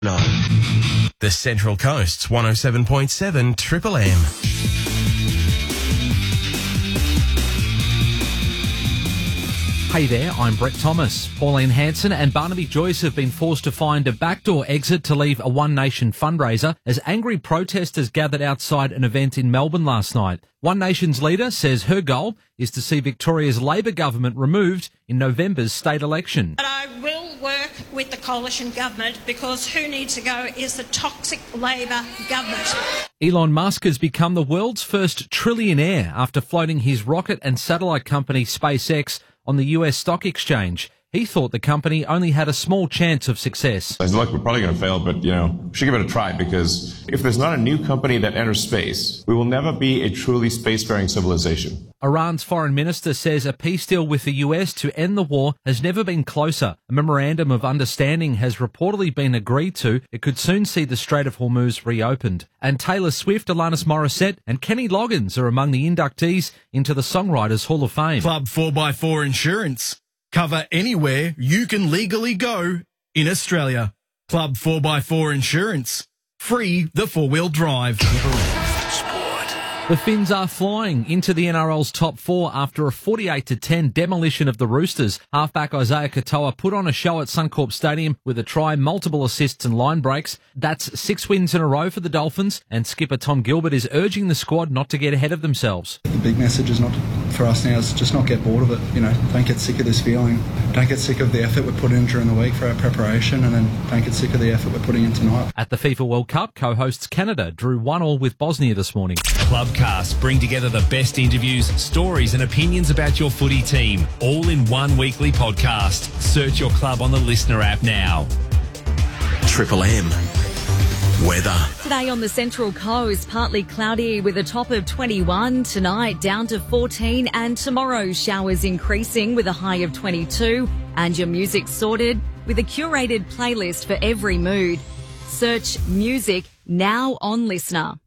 No. The Central Coast's 107.7 Triple M. Hey there, I'm Brett Thomas. Pauline Hanson and Barnaby Joyce have been forced to find a backdoor exit to leave a One Nation fundraiser as angry protesters gathered outside an event in Melbourne last night. One Nation's leader says her goal is to see Victoria's Labor government removed in November's state election. But I will work with the coalition government because who needs to go is the toxic Labor government. Elon Musk has become the world's first trillionaire after floating his rocket and satellite company SpaceX on the US stock exchange. He thought the company only had a small chance of success. Look, we're probably going to fail, but, we should give it a try, because if there's not a new company that enters space, we will never be a truly spacefaring civilization. Iran's foreign minister says a peace deal with the US to end the war has never been closer. A memorandum of understanding has reportedly been agreed to. It could soon see the Strait of Hormuz reopened. And Taylor Swift, Alanis Morissette and Kenny Loggins are among the inductees into the Songwriters Hall of Fame. Club 4x4 Insurance. Cover anywhere you can legally go in Australia. Club 4x4 Insurance. Free the four-wheel drive. The Finns are flying into the NRL's top four after a 48-10 demolition of the Roosters. Halfback Isaiah Katoa put on a show at Suncorp Stadium with a try, multiple assists and line breaks. That's 6 wins in a row for the Dolphins, and skipper Tom Gilbert is urging the squad not to get ahead of themselves. The big message is not for us now is just not get bored of it. Don't get sick of this feeling. Don't get sick of the effort we put in during the week for our preparation, and then don't get sick of the effort we're putting in tonight. At the FIFA World Cup, co-hosts Canada drew 1-1 with Bosnia this morning. Clubcast bring together the best interviews, stories and opinions about your footy team, all in one weekly podcast. Search your club on the Listener app now. Triple M. Weather. Today on the Central Coast, partly cloudy with a top of 21. Tonight, down to 14. And tomorrow, showers increasing with a high of 22. And your music sorted with a curated playlist for every mood. Search music now on Listener.